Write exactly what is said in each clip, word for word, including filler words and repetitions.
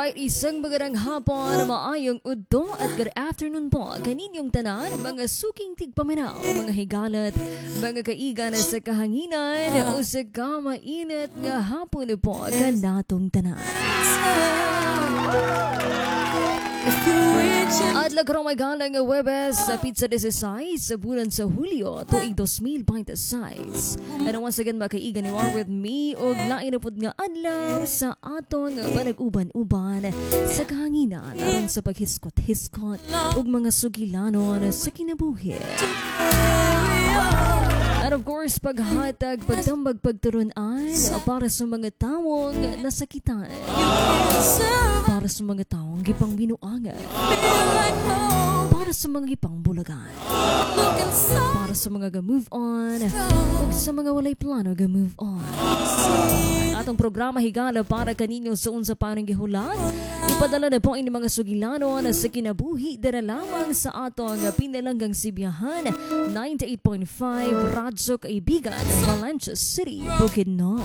Alright, isang magandang hapon, maayong udto at good afternoon po kaninyong tanan, mga suking tigpaminaw, mga higalat, mga kaigan sa kahanginan o sa kamainit nga hapon po kanatong tanan. At lagrong may galang nga Webes sa Pizza Desisay sa bulan sa Hulyo tuig two thousand twenty-six. And once again makaigan you are with me og lain na pud nga adlaw sa atong panag-uban-uban sa kahanginan aron sa paghiskot-hiskot ug mga sugilanon sa kinabuhi. And of course, paghatag, pagtambag, pagturunan para sa mga tawong nasakitan. Para sa mga tawong gipang binuangan. Para sa mga gipang bulagan. Para sa mga ga-move on. O sa mga walay plano ga-move on. Atong programa higala para kaninyo sa unsa parang gihulat. Ipadala na po ang mga sugilanon sa kinabuhi dara lamang sa atong pinalanggang Sibiyahan ninety-eight point five Radyo Kaibigan, Valencia City, Bukidnon.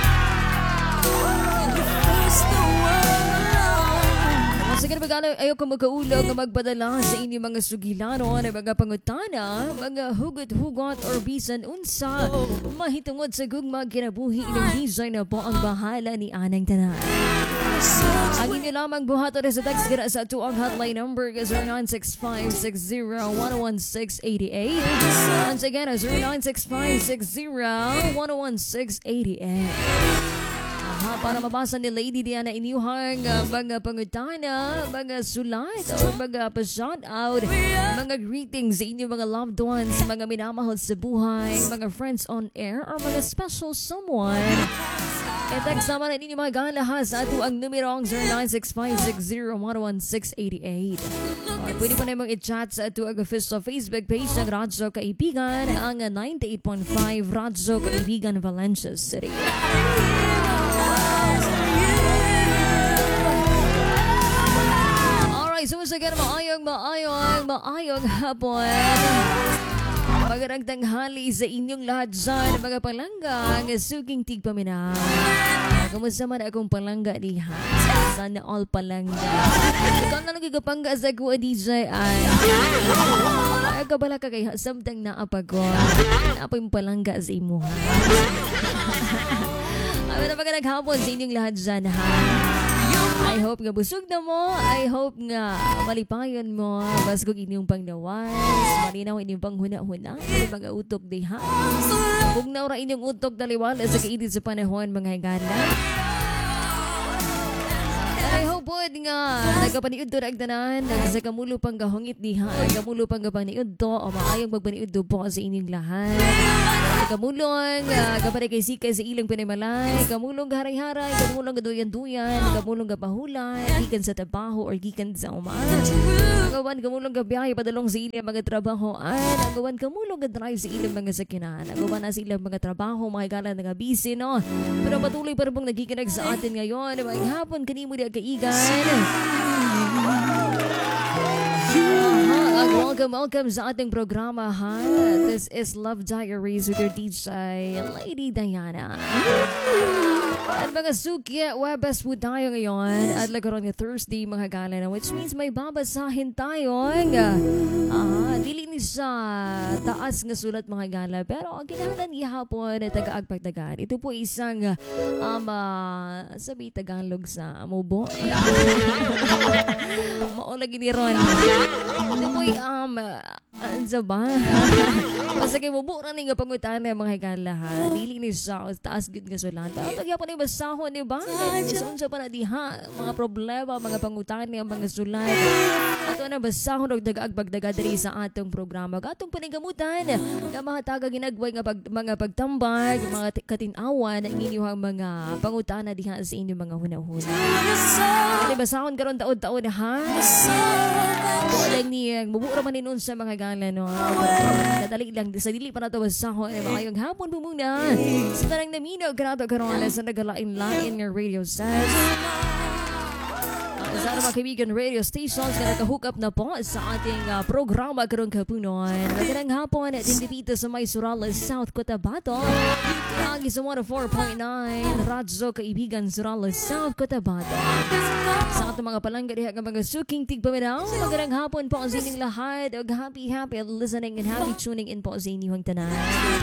Sige na magana, ayaw ko magkaulog na magpadala sa inyong mga sugilanon, mga pangutana, mga hugot-hugot or bisan unsa, mahitungod sa gugma kinabuhi ilang design na po ang bahala ni Anang Tanan. Ang inyo lamang buhato na sa text kira sa tuang hotline number zero nine six five six zero one one six eight eight. Once again, zero nine six five six zero one one six eight eight. Aha, para mabasa ni Lady Diana inyuhang uh, mga pangutana, mga sulat, o mga pa-shout out, mga greetings sa inyong mga loved ones, mga minamahal sa buhay, mga friends on air, or mga special someone. E-text naman ang inyong mga galahas sa ato ang numerong zero nine six five six zero one one six eight eight. Or pwede po na mong i-chat sa ato ang official Facebook page ng Radyo Kaibigan, ang ninety-eight point five Radyo Kaibigan, Valencia City. Alright, so once again, maayong, maayong, maayong hapon. Magandang tanghali sa inyong lahat dyan, mga palangga, ang suking tigpaminaw. Kamusta man akong palangga diha? Sana all palangga. Ikaw na nagigapangga sa kuwa D J ay ay kabala ka kaya samtang naapag ko. Naapag yung palangga sa imuha. Ay, na magandang hapon sa inyong lahat dyan, ha? I hope nga busog na mo. I hope nga malipayon mo. Baskog inyong pangnawas. Malinaw inyong panghuna-huna. Mga utok di ha. Kung naura inyong utok daliwala sa kainit sa panahon, mga higala. I hope po nga nagapaniud to na agtanan. Sa kamulo pang gahungit di ha. Kamulo pang gapaniud to. O maayong magpaniud to po sa inyong lahat. Kamulong, uh, kapag kay Sika sa ilang pinamalay, kamulong haray-haray, kamulong gaduyan-duyan, kamulong gapahulay, gikan sa trabaho or gikan sa umaan. Agawan kamulong gabiyahe padalong sa ilang mga trabahoan, agawan kamulong gadrive sa ilang mga sakinan, agawan na sa ilang mga trabaho, makikala na nga busy, no? Pero patuloy pa rin pong nagikinag sa atin ngayon, mga hapon kanimo di kaigan. Uh, welcome, welcome sa ating programa, ha? This is Love Diaries with your D J, Lady Diana. At mga suki, webes po tayo ngayon at lagaron ng Thursday, mga gala na, which means may babasahin tayo. Ah, dili ni sa taas nga sulat, mga gala, pero ang kinahanglan ihapon na taga-agpagdagan. Ito po isang um, uh, sabi Tagalog sa mubo. Maulagi ni Ron. Ito po um, uh, sa ba? Basta kayo mubura ni nga pangutan ng mga higala, ha? Dili ni sa taas gud nga sulat. Ang tagya pa ni basahon, di ba? Isunsa pa na diha, mga problema, mga pangutan ng mga sulat. Ato na basahon og taga-agpagdagan diri sa atong programa. Atong panigamutan na mahataga ginagway nga pag, mga pagtambag, mga katinawan ang inyong mga pangutana diha sa inyong mga hunahuna. Di basahon karon taon-taon, ha? Wala ni mabura man ninon sa mga gala, no? Kadali lang sa dili pa nato basahon ay maayong hapon po muna. Sa tarang naminaw kanato karon sa nagalain-lain nga radio set. sa mga kaibigan radio stations na nakahook up na po sa ating uh, programa karong kapunon. Magandang hapon at hindi dito sa may Surales, South Cotabato. Lagi sa one oh four point nine Radyo Kaibigan Surales, South Cotabato. Sa ating mga palangga diha nga mga suking tigpaminaw, magandang hapon po sa inyong lahat. Og happy happy listening and happy tuning in po sa inyong tanan.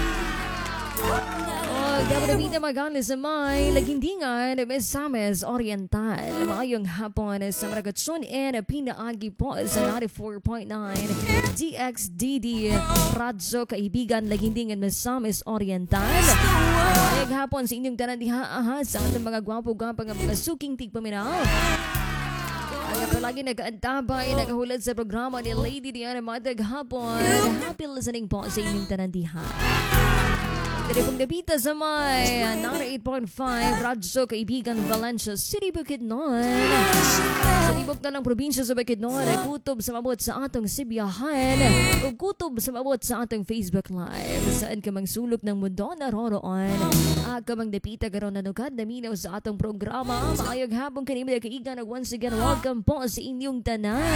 Oh, dapat na magaling sa may lagindingan Misamis Oriental. Maayong hapon sa mga tune in pinaagi po sa ninety-four point nine D X D D Radyo Kaibigan Lagindingan Misamis Oriental. Maayong hapon sa inyong tanan diha aha sa ating mga gwapo-gwapo nga mga suking tigpaminaw. Ay palagi nag-aantabay, nakahulad sa programa ni Lady Diana Matag hapon. Happy listening po sa inyong tanan diha. Dali pong nabita sa may ninety-eight point five Radyo Kaibigan Valencia City, Bukidnon. Sa libog na ng probinsya sa Bukidnon ay kutob sa mabot sa atong Sibiyahan o kutob sa mabot sa atong Facebook Live. Saan ka mang sulok ng mundo naroroon. At ka mang napita karon na nugad na minaw sa atong programa. Maayog hapong kanimi na kaigan. Once again, welcome po sa inyong tanan.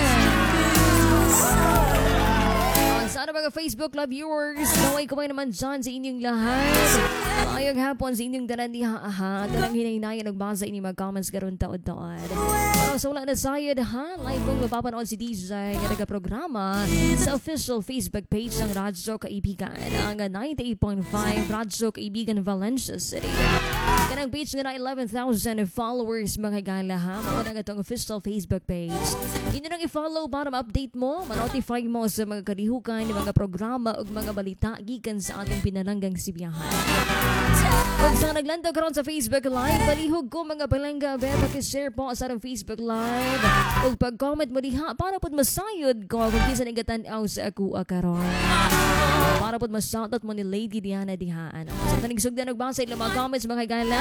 Sa ano mga Facebook Live viewers, naway kumay naman dyan sa inyong lahat. Maayong hapon sa inyong tanan diha aha. Talang hinahinayan nagbasa ini mga comments karon taod-taod. Para sa wala na sayad ha, live kong mapapanood si D J nga nagaprograma sa official Facebook page ng Radyo Kaibigan. Ang ninety-eight point five Radyo Kaibigan Valencia City. Kanang page nga na eleven thousand followers mga gala ha. Mao na itong official Facebook page. Inyo nang i-follow para ma-update mo, ma-notify mo sa mga kalihukan ng mga programa o mga balita gikan sa ating pinalanggang Sibiyahan. Kung sa naglanta karon sa Facebook Live, palihog ko mga palangga, be, pakishare po sa ating Facebook Live. Kung pag-comment mo diha, para po masayod ko kung kisa nagatanaw sa ako karon. Para po masoutout mo ni Lady Diana diha. Ano? Sa tanig sugda nagbasa ilang mga comments mga gala.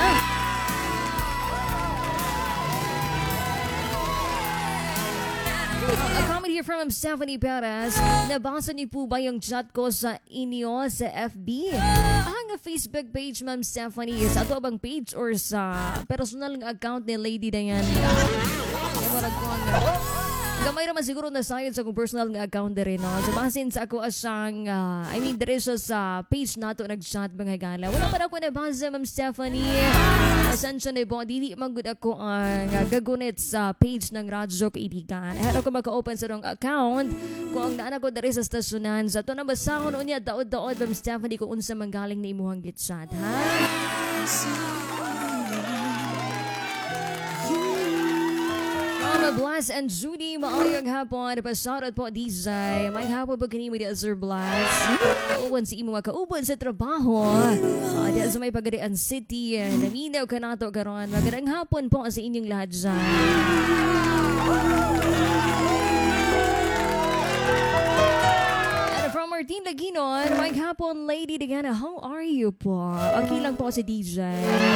A comment here from Stephanie Perez. Nabasa niyo po ba yung chat ko sa inyo sa F B? Ang Facebook page, Ma'am Stephanie. Sa ito bang page or sa personal account ni Lady Diana? Namarag ko ang gamay naman siguro na sayod sa kong personal nga account na rin, no? So, basin sa ako asang, uh, I mean, there is sa page na to nag-chat mga gala. Wala pa na ako nabasa, Ma'am Stephanie. Asan siya na po, dili magod ako ang uh, gagunit sa page ng Radyo Kaibigan. Hero ko maka-open sa rong account kung ang naan ako na rin sa stasyonan. Sa ito na basahon unya, daod-daod, Ma'am Stephanie, kung unsa manggaling na imuhang gitchat, ha? Blas and Judy, maayong hapon. Pasarot po, D J. May hapon po kanimo di Sir Blas. Kauban si imo kauban sa trabaho. Uh, di sa may Pagadian City. Naminaw ka na to karon. Magandang hapon po sa inyong lahat dyan. And from Martin Laginon, may hapon, Lady Diana. How are you po? Okay lang po si D J.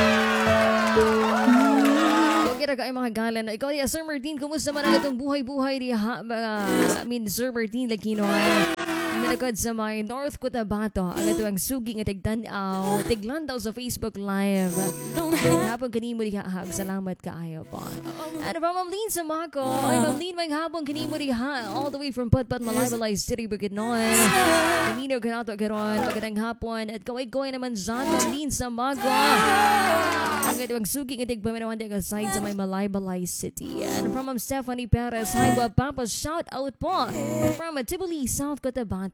Kira ka ay mga galan. Ikaw niya, Sir Martin, kumusta man ang itong buhay-buhay diha? I mean, Sir Martin Lagino. Minagod sa may North Cotabato. Ang ito ang sugi nga tigtanaw. Tiglan daw sa Facebook Live. Hapon kanimo diha. Salamat kaayo po. Ano pa, Ma'am Lynn sa Mako? Ay, Ma'am Lynn, may hapon kanimo diha. All the way from Patpat, Malaybalay City, Bukidnon. Kanino ka na ito karon. Magandang hapon. At kaway-kaway naman dyan, Ma'am Lynn sa Mako. Ang ito ang sugi nga tigpamanawan diha side sa may Malaybalay City. And from Ma'am Stephanie Perez, hi, Papa, shout out po from Tibuli, South Cotabato.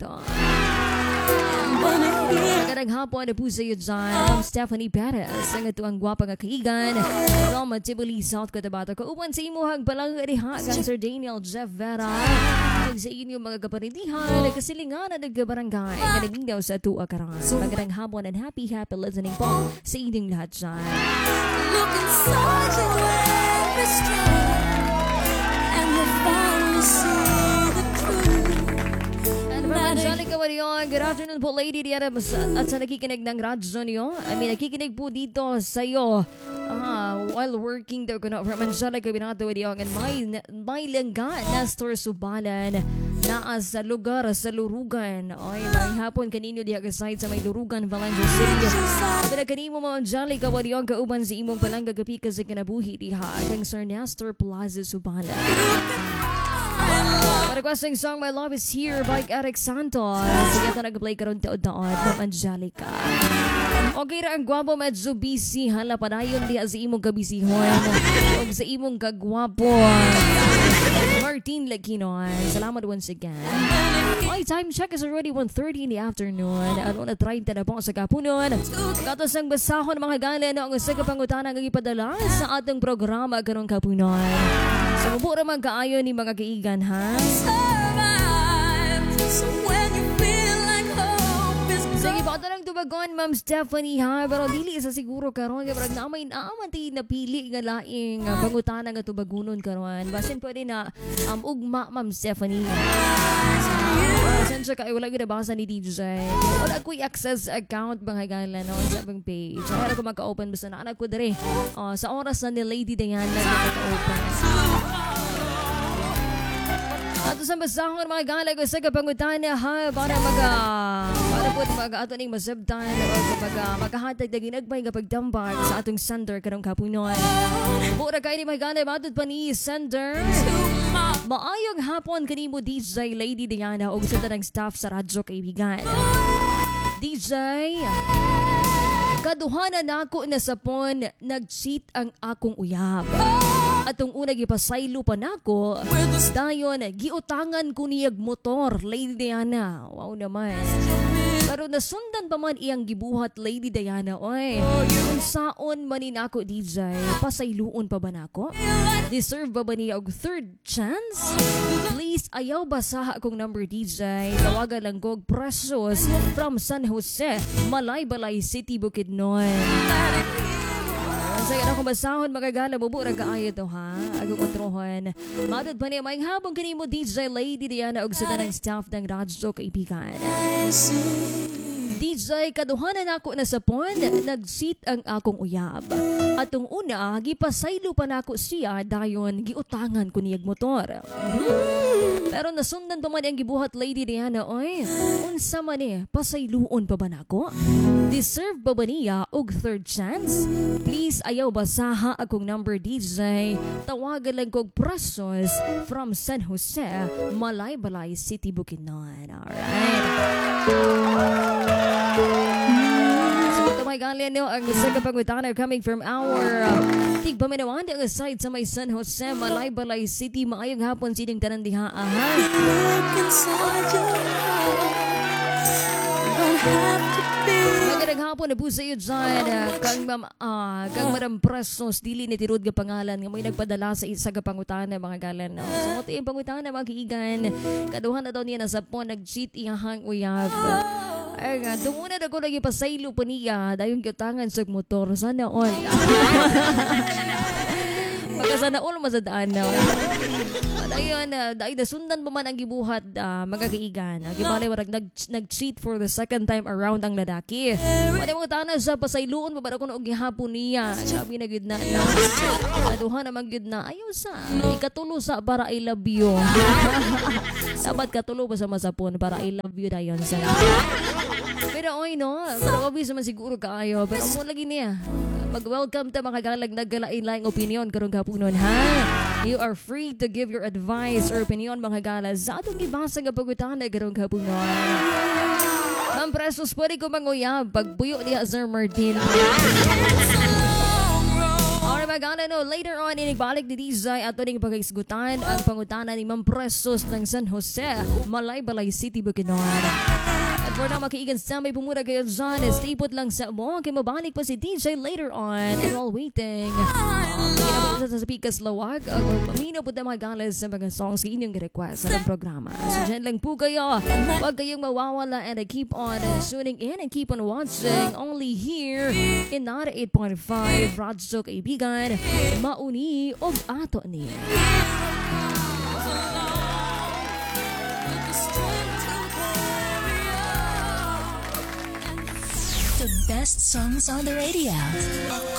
Magandang hapon na po sa iyo dyan, Ma'am Stephanie Perez. Ang ito ang gwapa nga kaigan from Tibuli, South Cotabato. Kauban sa imuhag palang riha kang Sir Daniel Jeff Vera. Kung sa inyo mga kaparindihan, nagkasilingan na nagkabarangay na naging daw sa tuwa karan. Magandang hapon and happy, happy listening po sa inyong lahat dyan. Look inside your every strength and we'll finally see the truth. And from Angelica Marion, good afternoon po, Lady Diana, at sa nakikinig ng radyo niyo. I mean, nakikinig po dito sa iyo. Ah, while working daw ko na from Angelica Binato Dion and my, my langga, Nestor Subalan. naa sa lugar sa Lurugan. Oy, may hapon kanino diha ka site sa may Lurugan, Valencia City. Pero kanimo mga Jolly kawariyong kauban sa imong palangga gapi ka sa kinabuhi diha kang Sir Nestor Plaza Subala. Requesting song My Love Is Here by Eric Santos. Sige ito nag-play karon taod-taod ng Angelica. Okay ra ang gwapo medyo busy. Hala padayon diha sa imong kabisihon. O sa imong kagwapo. Martin Laquinon. Salamat once again. My time check is already one thirty in the afternoon. Ano na thirty na po sa kapunon. Katos ang basahon mga galan ang sa kapangutana ng ipadala sa atong programa karong kapunon. Sa so, mabura magkaayo ni mga kaigan, ha? Sige, baka lang tubagon, Ma'am Stephanie, ha? Pero dili isa siguro karon kaya parang namay naaman tayo napili nga laing uh, pangutana nga tubagunon karon. Basin pwede na um, ugma, Ma'am Stephanie. Sensya ka, wala ko nabasa ni D J. Wala ko'y access account mga gala no, sa abang page. Kaya ko maka-open basta na anak ko dere. Uh, sa oras na ni Lady Diana na maka-open. Ato sa basahon mga gala ko sa kapangutana ha para maga para po maga ato ning masabtan o maga makahatag daging nagpay nga pagdambag sa atong sender karong kapunon. Pura kay ni mga gala matod pa ni sender. Maayong hapon kanimo D J Lady Diana ug sa tanang staff sa radyo kaibigan. D J, kaduhanan nako na sapon nag-cheat ang akong uyab. Atong una gipasaylo pa nako, dayon giutangan ko niyag motor, Lady Diana. Wow naman. Pero nasundan pa man iyang gibuhat, Lady Diana. Oy, kung saon manin ako, D J, pasayluon pa ba nako? Deserve ba ba niya og third chance? Please, ayaw basaha akong number, D J. Tawagan lang kog Precious from San Jose, Malaybalay City, Bukidnon. Sige na kung basahon magagala mo buo nagkaayo to ha. Ako kontrohon. Matod pa niya may habang kanimo D J Lady Diana og sa tanang staff ng radyo kaibigan. D J, kaduhanan ako na sapon, nag-seat ang akong uyab. Atong una, gipasaylo pa nako siya dayon giutangan ko niyag motor. Hmm. Pero nasundan pa man ang gibuhat Lady Diana, oy. Unsa man eh, pasayluon pa ba nako? Deserve ba ba niya og third chance? Please, ayaw basaha akong number D J. Tawagan lang kog Precious from San Jose, Malaybalay City, Bukidnon. Alright. So ito may galyan nyo ang isa kapangutana coming from our uh, tigpaminawan ang side sa may San Jose, Malaybalay City. Maayong hapon sining tanan diha. Aha. Magandang hapon na po sa iyo dyan. Uh, kang ma'am, uh, kang Madam Presos, dili ni tirod nga pangalan nga may nagpadala sa isa ka pangutana mga galan. No? So ito yung pangutana mga kiigan. Kaduhan na daw niya na sa po nag-cheat iyahang uyab. Ay nga, dumuna na ko lagi pasaylo pa niya dahil kitangan sa motor. Sana all. Magkasana all masadaan na. Ayun, uh, dahil nasundan pa man ang gibuhat uh, mga kaigan. Uh, Gibalay warag nag, nag-cheat for the second time around ang ladaki. Pwede mo tana sa pasayloon pa ba ako noong gihapon niya. Sabi na gud na na. Aduhan naman gud na. Ayaw sa. Ikatulo sa para I love you. Dapat katulo pa sa masapon para I love you dayon sa. Pero oy no, pero obvious man siguro kaayo. Pero mo lagi niya. Mag-welcome ta mga galag naggalain-laing opinion karong gapunon ha. You are free to give your advice or opinion mga gala sa atong gibasa nga pagutana karong gapunon. Ma'am Presos, pwede ko manguyab pagbuyo niya Sir Martin. Alright mga gala no, later on inigbalik ni D J at ning pag-isgutan ang pangutana ni Ma'am Presos ng San Jose, Malaybalay City, Bukidnon. At for now, makiigan sa may pumura kayo dyan. Stay put lang sa mo. Kaya mabalik pa si D J later on. And while waiting, kinapag sa Pikas Lawag. Paminaw po tayo mga galas sa mga songs sa inyong request sa programa. So dyan lang po kayo. Huwag kayong mawawala and keep on tuning in and keep on watching only here in ninety-eight point five Radyo Kaibigan. Mauni og ato ni. The best songs on the radio.